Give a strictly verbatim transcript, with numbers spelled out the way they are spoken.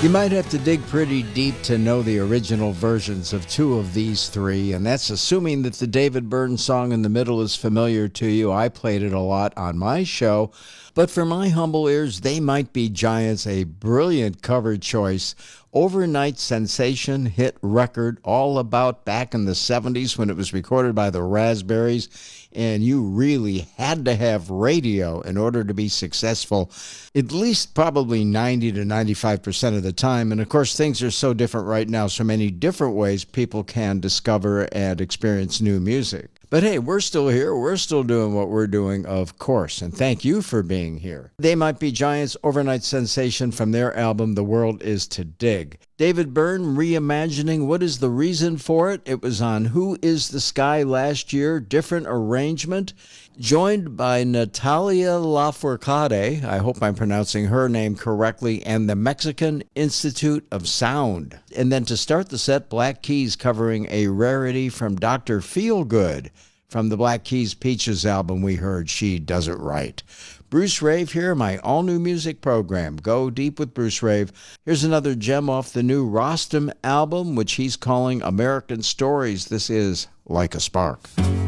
You might have to dig pretty deep to know the original versions of two of these three, and that's assuming that the David Byrne song in the middle is familiar to you. I played it a lot on my show, but for my humble ears, They Might Be Giants, a brilliant cover choice. Overnight sensation hit record, all about back in the seventies when it was recorded by the Raspberries, and you really had to have radio in order to be successful, at least probably ninety to ninety-five percent of the time. And of course, things are so different right now, so many different ways people can discover and experience new music. But hey, we're still here. We're still doing what we're doing, of course. And thank you for being here. They Might Be Giants, overnight sensation from their album, The World Is to Dig. David Byrne reimagining What Is the Reason for It? It was on Who Is the Sky last year, different arrangement. Joined by Natalia Lafourcade, I hope I'm pronouncing her name correctly, and the Mexican Institute of Sound. And then to start the set, Black Keys covering a rarity from Doctor Feelgood. From the Black Keys Peaches album, we heard She Does It Right. Bruce Rave here, my all-new music program, Go Deep with Bruce Rave. Here's another gem off the new Rostam album, which he's calling American Stories. This is Like a Spark.